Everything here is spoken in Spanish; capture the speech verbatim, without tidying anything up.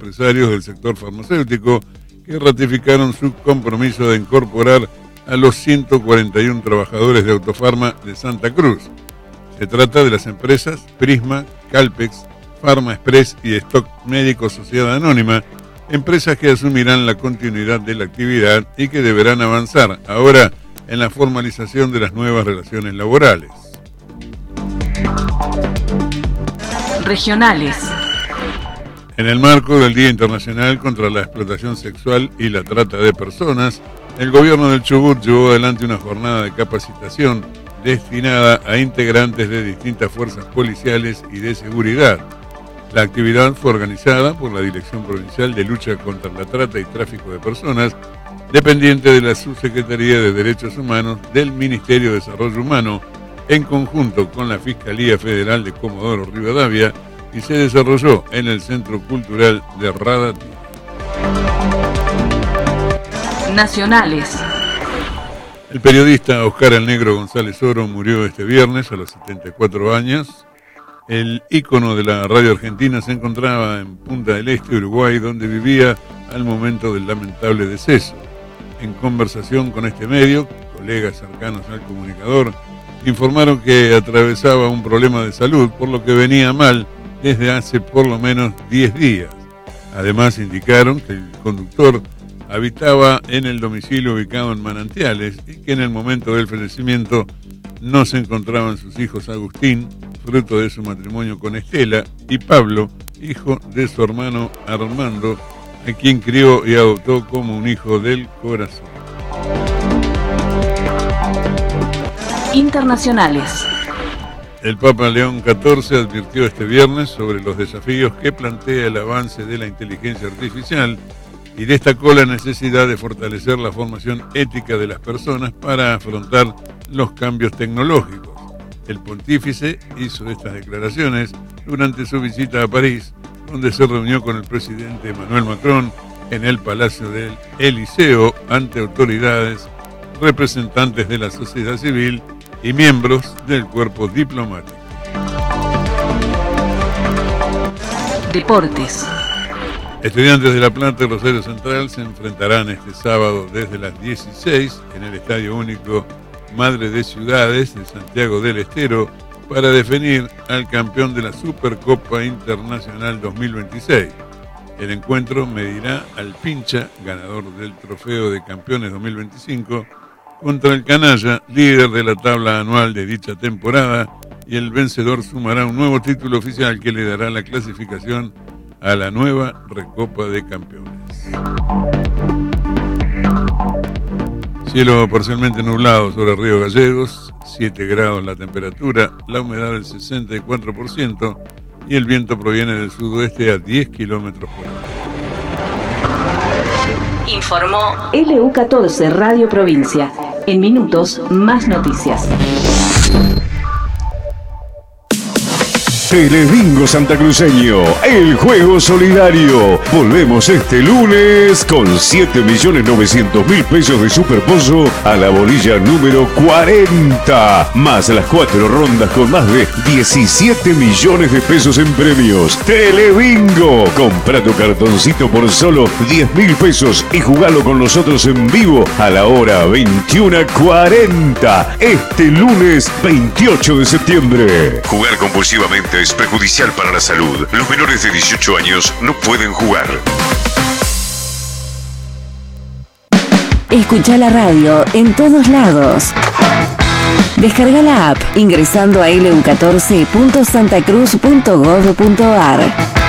empresarios del sector farmacéutico que ratificaron su compromiso de incorporar a los ciento cuarenta y uno trabajadores de Autofarma de Santa Cruz. Se trata de las empresas Prisma, Calpex, Pharma Express y Stock Médico Sociedad Anónima, empresas que asumirán la continuidad de la actividad y que deberán avanzar ahora en la formalización de las nuevas relaciones laborales. Regionales. En el marco del Día Internacional contra la Explotación Sexual y la Trata de Personas, el gobierno del Chubut llevó adelante una jornada de capacitación destinada a integrantes de distintas fuerzas policiales y de seguridad. La actividad fue organizada por la Dirección Provincial de Lucha contra la Trata y Tráfico de Personas, dependiente de la Subsecretaría de Derechos Humanos del Ministerio de Desarrollo Humano, en conjunto con la Fiscalía Federal de Comodoro Rivadavia, y se desarrolló en el Centro Cultural de Radatí. Nacionales. El periodista Oscar El Negro González Oro murió este viernes a los setenta y cuatro años. El ícono de la radio argentina se encontraba en Punta del Este, Uruguay, donde vivía al momento del lamentable deceso. En conversación con este medio, colegas cercanos al comunicador informaron que atravesaba un problema de salud, por lo que venía mal desde hace por lo menos diez días. Además indicaron que el conductor habitaba en el domicilio ubicado en Manantiales y que en el momento del fallecimiento no se encontraban sus hijos Agustín, fruto de su matrimonio con Estela, y Pablo, hijo de su hermano Armando, a quien crió y adoptó como un hijo del corazón. Internacionales. El Papa León catorce advirtió este viernes sobre los desafíos que plantea el avance de la inteligencia artificial y destacó la necesidad de fortalecer la formación ética de las personas para afrontar los cambios tecnológicos. El pontífice hizo estas declaraciones durante su visita a París, donde se reunió con el presidente Emmanuel Macron en el Palacio del Eliseo ante autoridades, representantes de la sociedad civil y miembros del cuerpo diplomático. Deportes. Estudiantes de La Plata y Rosario Central se enfrentarán este sábado desde las dieciséis en el Estadio Único Madre de Ciudades de Santiago del Estero para definir al campeón de la Supercopa Internacional dos mil veintiséis. El encuentro medirá al Pincha, ganador del Trofeo de Campeones dos mil veinticinco, contra el Canalla, líder de la tabla anual de dicha temporada, y el vencedor sumará un nuevo título oficial que le dará la clasificación a la nueva Recopa de Campeones. Cielo parcialmente nublado sobre Río Gallegos, siete grados la temperatura, la humedad del sesenta y cuatro por ciento y el viento proviene del sudoeste a diez kilómetros por hora. Informó L U catorce Radio Provincia. En minutos, más noticias. Telebingo Santacruceño, el juego solidario. Volvemos este lunes con siete millones novecientos mil pesos de superpozo a la bolilla número cuarenta, más las cuatro rondas con más de diecisiete millones de pesos en premios. Telebingo, compra tu cartoncito por solo diez mil pesos y jugalo con nosotros en vivo a la hora veintiuno cuarenta, este lunes veintiocho de septiembre. Jugar compulsivamente es perjudicial para la salud. Los menores de dieciocho años no pueden jugar. Escucha la radio en todos lados. Descarga la app ingresando a l u catorce punto santacruz punto gov punto a r.